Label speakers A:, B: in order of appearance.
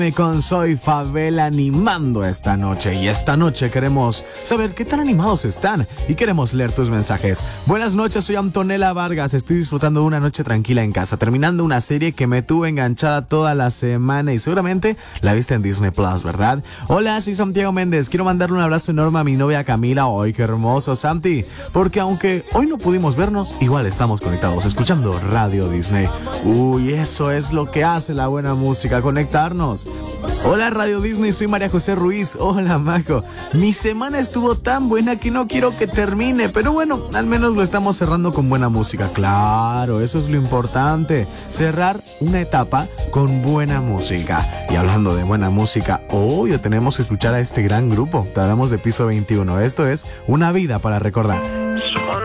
A: Con Soy Favela animando esta noche, y esta noche queremos saber qué tan animados están y queremos leer tus mensajes. Buenas noches, soy Antonella Vargas, estoy disfrutando de una noche tranquila en casa, terminando una serie que me tuvo enganchada toda la semana y seguramente la viste en Disney Plus, ¿verdad? Hola, soy Santiago Méndez, quiero mandarle un abrazo enorme a mi novia Camila. ¡Ay, qué hermoso, Santi! Porque aunque hoy no pudimos vernos, igual estamos conectados escuchando Radio Disney. Uy, eso es lo que hace la buena música, conectarnos. Hola Radio Disney, soy María José Ruiz. Hola Majo, mi semana estuvo tan buena que no quiero que termine, pero bueno, al menos lo estamos cerrando con buena música. Claro, eso es lo importante, cerrar una etapa con buena música. Y hablando de buena música, hoy tenemos que escuchar a este gran grupo. Te hablamos de Piso 21, esto es Una Vida para Recordar.